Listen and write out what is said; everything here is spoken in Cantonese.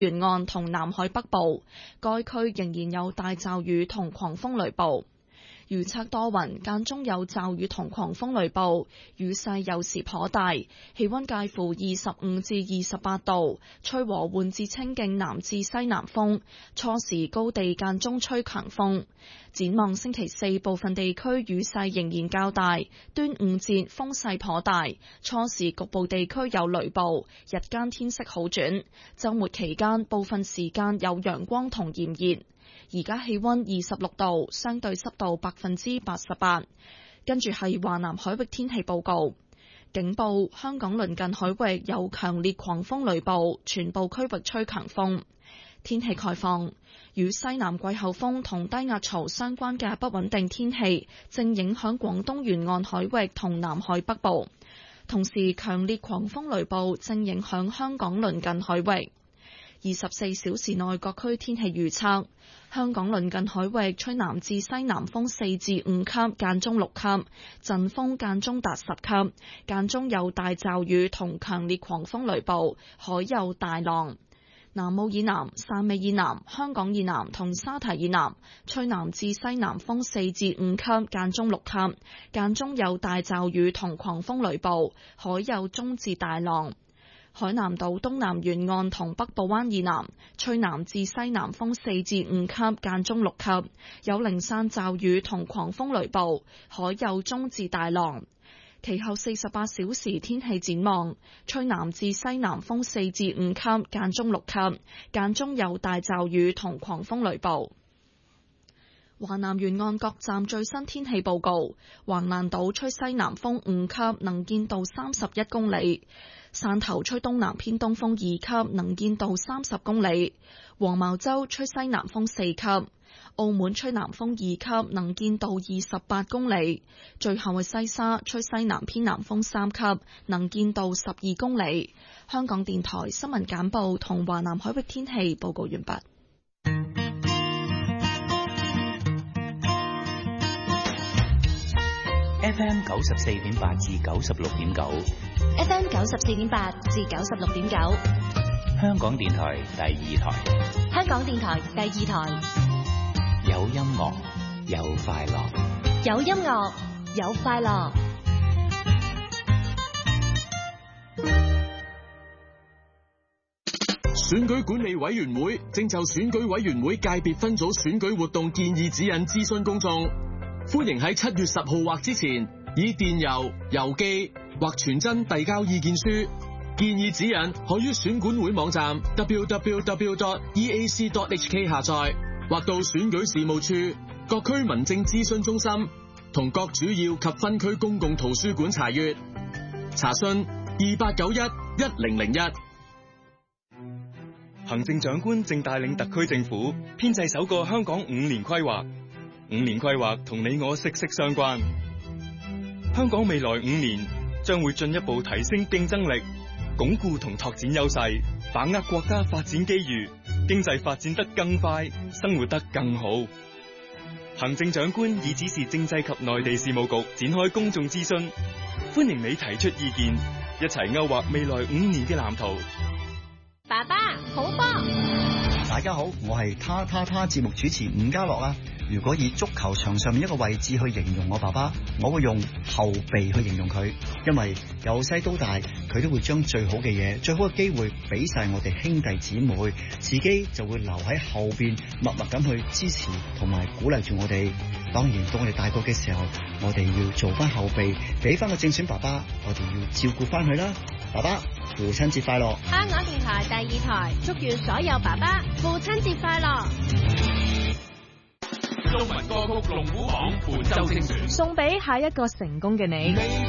沿岸同南海北部，該區仍然有大驟雨同狂風雷暴。預測多雲，間中有驟雨同狂風雷暴，雨勢有時頗大，氣溫介乎25至28度，吹和緩至清勁南至西南風，初時高地間中吹強風。展望星期四，部分地區雨勢仍然較大，端午節風勢頗大，初時局部地區有雷暴，日間天色好轉，週末期間部分時間有陽光同炎熱。而家氣溫26度，相對濕度88%。跟住係華南海域天氣報告，警報：香港鄰近海域有強烈狂風雷暴，全部區域吹強風。天氣概況：與西南季候風同低壓槽相關嘅不穩定天氣正影響廣東沿岸海域同南海北部，同時強烈狂風雷暴正影響香港鄰近海域。24小時內各區天氣預測：香港鄰近海域吹南至西南風4至5級，間中6級，陣風間中達10級，間中有大驟雨同強烈狂風雷暴，海有大浪。南澳以南、汕尾以南、香港以南同沙堤以南吹南至西南風4至5級，間中6級，間中有大驟雨同狂風雷暴，海有中至大浪。海南島東南沿岸同北部灣以南吹南至西南風4至5級，間中6級，有零散驟雨同狂風雷暴，海有中至大浪。其後48小時天氣展望：吹南至西南風4至5級，間中6級，間中有大驟雨同狂風雷暴。華南沿岸各站最新天氣報告：橫瀾島吹西南風5級，能見度31公里；汕頭吹東南偏東風2級，能見度30公里；黃茅洲吹西南風4級；澳門吹南風2級，能見度28公里；最後係西沙吹西南偏南風3級，能見度12公里。香港電台新聞簡報同華南海域天氣報告完畢。 FM 94.8至96.9 ，FM 94.8至96.9， 香港電台第二台， 香港電台第二台， 有音樂，有快樂， 有音樂，有快樂。 選舉管理委員會正就選舉委員會界別分組選舉活動建議指引諮詢公眾。歡迎喺7月10號或之前以電郵、郵寄或傳真遞交意見書。建議指引可於選管會網站 www.eac.hk 下載，或到選舉事務處、各區民政諮詢中心同各主要及分區公共圖書館查閱。查詢2891-1001。 行政長官正帶領特區政府編製首個香港5年規劃。5年規劃同你我息息相關。香港未來5年將會進一步提升競爭力，鞏固同拓展優勢，把握國家發展機遇，經濟發展得更快，生活得更好。行政長官已指示政制及內地事務局展開公眾諮詢，歡迎你提出意見，一齊勾畫未來5年嘅藍圖。 爸爸，好波！ 大家好，我係他節目主持伍家樂啊。如果以足球場上面一個位置去形容我爸爸，我會用後備去形容佢，因為由細到大，佢都會將最好嘅嘢、最好嘅機會俾晒我哋兄弟姊妹，自己就會留喺後邊，默默咁去支持同埋鼓勵住我哋。當然，到我哋大個嘅時候，我哋要做翻後備，俾翻個正選爸爸，我哋要照顧翻佢啦。爸爸，父親節快樂！ 香港電台第2台祝願所有爸爸父親節快樂。 中文歌曲龍虎榜本周精選， 送俾下一個成功嘅你。